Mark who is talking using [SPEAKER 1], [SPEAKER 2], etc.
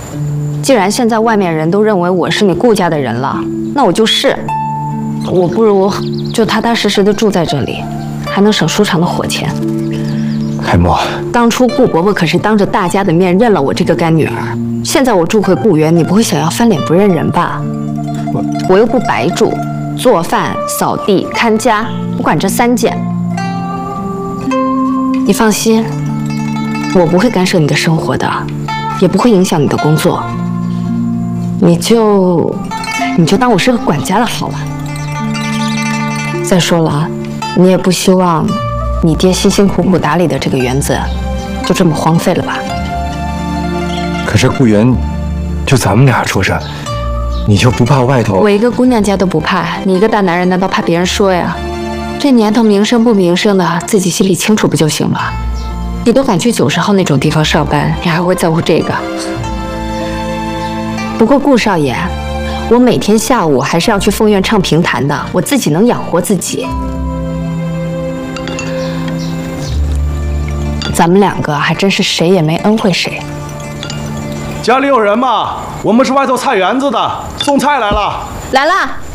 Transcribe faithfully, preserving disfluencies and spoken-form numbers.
[SPEAKER 1] 既然现在外面人都认为我是你顾家的人了，那我就是。我不如就踏踏实实的住在这里，还能省书场的火钱。
[SPEAKER 2] 海默，
[SPEAKER 1] 当初顾伯伯可是当着大家的面认了我这个干女儿，现在我住回顾园，你不会想要翻脸不认人吧？我我又不白住，做饭、扫地、看家，我管这三件。你放心，我不会干涉你的生活的，也不会影响你的工作。你就你就当我是个管家了好了。再说了，你也不希望你爹辛辛苦苦打理的这个园子就这么荒废了吧？
[SPEAKER 2] 可是顾园就咱们俩住着，你就不怕外头？
[SPEAKER 1] 我一个姑娘家都不怕，你一个大男人难道怕别人说呀？这年头名声不名声的，自己心里清楚不就行了？你都敢去九十号那种地方上班，你还会在乎这个？不过顾少爷，我每天下午还是要去凤院唱评弹的，我自己能养活自己。咱们两个还真是谁也没恩惠谁。
[SPEAKER 3] 家里有人吗？我们是外头菜园子的，送菜来了。
[SPEAKER 1] 来了。